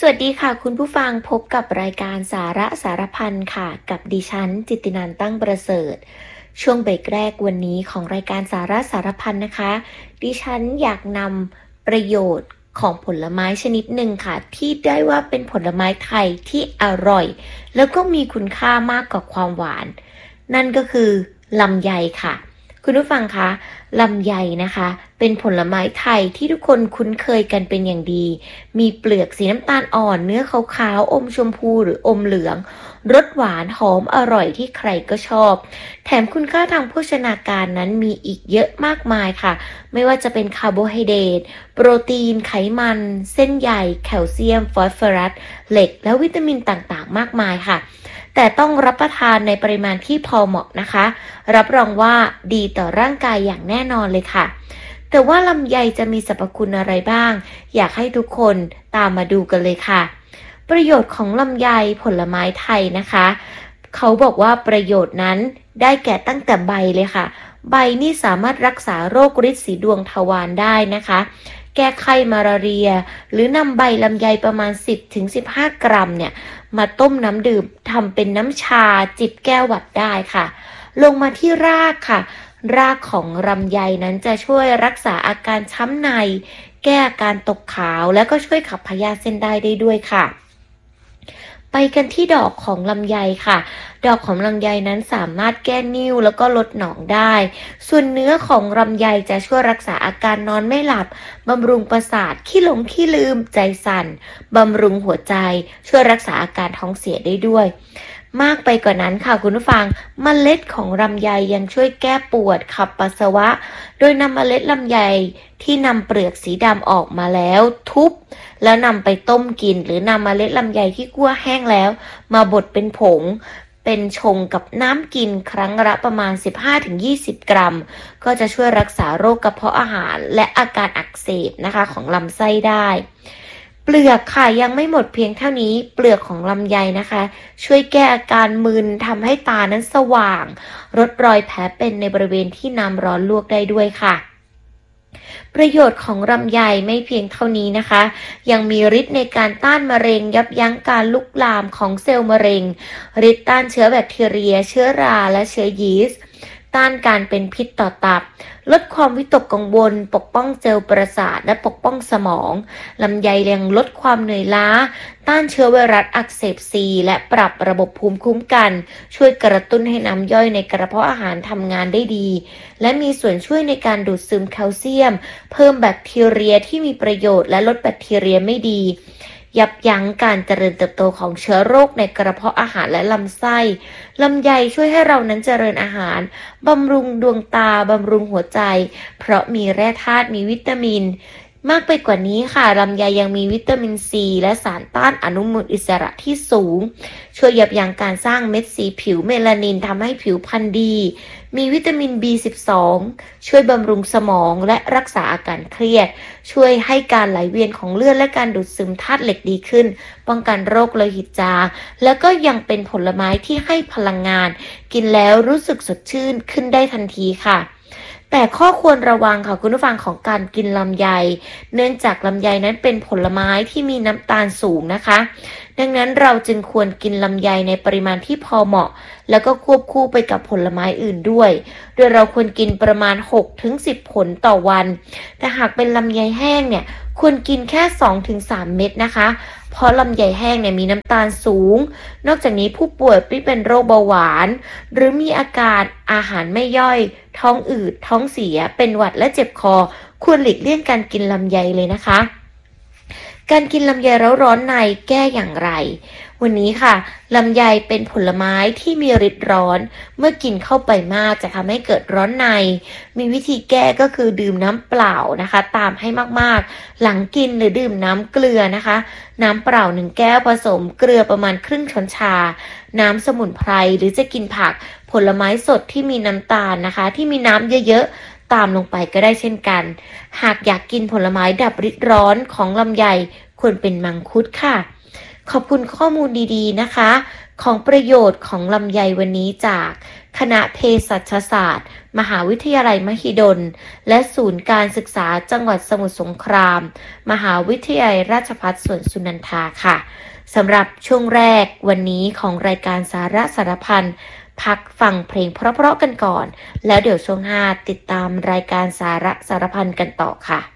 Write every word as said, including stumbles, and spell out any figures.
วัสดีค่ะคุณผู้ฟังพบกับรายการสาระสารพันค่ะกับดิฉันจิตตินันท์ตั้งประเสริฐช่วงเบรกแรกวันนี้ของรายการสาระสารพันนะคะดิฉันอยากนำประโยชน์ของผลไม้ชนิดหนึ่งค่ะที่ได้ว่าเป็นผลไม้ไทยที่อร่อยแล้วก็มีคุณค่ามากกว่าความหวานนั่นก็คือลำไยค่ะคุณผู้ฟังคะลำไยนะคะเป็นผลไม้ไทยที่ทุกคนคุ้นเคยกันเป็นอย่างดีมีเปลือกสีน้ำตาลอ่อนเนื้อขาวๆอมชมพูหรืออมเหลืองรสหวานหอมอร่อยที่ใครก็ชอบแถมคุณค่าทางโภชนาการนั้นมีอีกเยอะมากมายค่ะไม่ว่าจะเป็นคาร์โบไฮเดรตโปรตีนไขมันเส้นใยแคลเซียมฟอสฟอรัสเหล็กและวิตามินต่างๆมากมายค่ะแต่ต้องรับประทานในปริมาณที่พอเหมาะนะคะรับรองว่าดีต่อร่างกายอย่างแน่นอนเลยค่ะแต่ว่าลำไยจะมีสรรพคุณอะไรบ้างอยากให้ทุกคนตามมาดูกันเลยค่ะประโยชน์ของลำไยผลไม้ไทยนะคะเขาบอกว่าประโยชน์นั้นได้แก่ตั้งแต่ใบเลยค่ะใบนี่สามารถรักษาโรคฤทธิ์สีดวงทวารได้นะคะแก้ไขมาลาเรียหรือนำใบลำไยประมาณ สิบถึงสิบห้า กรัมเนี่ยมาต้มน้ำดื่มทำเป็นน้ำชาจิบแก้หวัดได้ค่ะลงมาที่รากค่ะรากของลำไยนั้นจะช่วยรักษาอาการช้ำในแก้อาการตกขาวแล้วก็ช่วยขับพยาธิเส้นได้ได้ด้วยค่ะไปกันที่ดอกของลำไยค่ะดอกของลำไยนั้นสามารถแก้นิ่วแล้วก็ลดหนองได้ส่วนเนื้อของลำไยจะช่วยรักษาอาการนอนไม่หลับบำรุงประสาทขี้หลงขี้ลืมใจสั่นบำรุงหัวใจช่วยรักษาอาการท้องเสียได้ด้วยมากไปกว่านั้นค่ะคุณผู้ฟังเมล็ดของลำไยยังช่วยแก้ปวดขับปัสสาวะโดยนำเมล็ดลำไยที่นำเปลือกสีดำออกมาแล้วทุบแล้วนำไปต้มกินหรือนำเมล็ดลำไยที่คั่วแห้งแล้วมาบดเป็นผงเป็นชงกับน้ำกินครั้งละประมาณ สิบห้าถึงยี่สิบ กรัมก็จะช่วยรักษาโรคกระเพาะอาหารและอาการอักเสบนะคะของลำไส้ได้เปลือกค่ะยังไม่หมดเพียงเท่านี้เปลือกของลำไยนะคะช่วยแก้อาการมึนทำให้ตานั้นสว่างลดรอยแผลเป็นในบริเวณที่น้ำร้อนลวกได้ด้วยค่ะประโยชน์ของลำไยไม่เพียงเท่านี้นะคะยังมีฤทธิ์ในการต้านมะเร็งยับยั้งการลุกลามของเซลล์มะเร็งฤทธิ์ต้านเชื้อแบคทีเรียเชื้อราและเชื้อยีสต์ต้านการเป็นพิษต่อตับลดความวิตกกังวลปกป้องเซลล์ประสาทและปกป้องสมองลำไยยังลดความเหนื่อยล้าต้านเชื้อไวรัสอักเสบซีและปรับระบบภูมิคุ้มกันช่วยกระตุ้นให้น้ำย่อยในกระเพาะอาหารทำงานได้ดีและมีส่วนช่วยในการดูดซึมแคลเซียมเพิ่มแบคทีเรียที่มีประโยชน์และลดแบคทีเรียไม่ดียับยั้งการเจริญเติบโตของเชื้อโรคในกระเพาะอาหารและลำไส้ลำไยช่วยให้เรานั้นเจริญอาหารบำรุงดวงตาบำรุงหัวใจเพราะมีแร่ธาตุมีวิตามินมากไปกว่านี้ค่ะลำไยยังมีวิตามินซีและสารต้านอนุมูลอิสระที่สูงช่วยยับยั้งการสร้างเม็ดสีผิวเมลานินทำให้ผิวพรรณดีมีวิตามิน บี สิบสอง ช่วยบำรุงสมองและรักษาอาการเครียดช่วยให้การไหลเวียนของเลือดและการดูดซึมธาตุเหล็กดีขึ้นป้องกันโรคโลหิตจางแล้วก็ยังเป็นผลไม้ที่ให้พลังงานกินแล้วรู้สึกสดชื่นขึ้นได้ทันทีค่ะแต่ข้อควรระวังค่ะคุณผู้ฟังของการกินลำไยเนื่องจากลำไยนั้นเป็นผลไม้ที่มีน้ำตาลสูงนะคะดังนั้นเราจึงควรกินลำไยในปริมาณที่พอเหมาะแล้วก็ควบคู่ไปกับผลไม้อื่นด้วยโดยเราควรกินประมาณ หกถึงสิบ ผลต่อวันแต่หากเป็นลำไยแห้งเนี่ยควรกินแค่ สองถึงสาม เม็ดนะคะเพราะลำไยแห้งเนี่ยมีน้ำตาลสูงนอกจากนี้ผู้ป่วยที่เป็นโรคเบาหวานหรือมีอาการอาหารไม่ย่อยท้องอืดท้องเสียเป็นหวัดและเจ็บคอควรหลีกเลี่ยงการกินลำไยเลยนะคะการกินลำไยแล้วร้อนในแก้อย่างไรวันนี้ค่ะลำไยเป็นผลไม้ที่มีฤทธิ์ร้อนเมื่อกินเข้าไปมากจะทำให้เกิดร้อนในมีวิธีแก้ก็คือดื่มน้ำเปล่านะคะตามให้มากๆหลังกินหรือดื่มน้ำเกลือนะคะน้ำเปล่าหนึ่งแก้วผสมเกลือประมาณครึ่งช้อนชาน้ำสมุนไพรหรือจะกินผักผลไม้สดที่มีน้ำตาลนะคะที่มีน้ำเยอะๆตามลงไปก็ได้เช่นกันหากอยากกินผลไม้ดับฤทธิ์ร้อนของลำไยควรเป็นมังคุดค่ะขอบคุณข้อมูลดีๆนะคะของประโยชน์ของลำไยวันนี้จากคณะเภสัชศาสตร์มหาวิทยาลัยมหิดลและศูนย์การศึกษาจังหวัดสมุทรสงครามมหาวิทยาลัยราชภัฏสวนสุนันทาค่ะสำหรับช่วงแรกวันนี้ของรายการสาระสารพันพักฟังเพลงเพราะๆกันก่อนแล้วเดี๋ยวช่วงห้าติดตามรายการสาระสารพันกันต่อค่ะ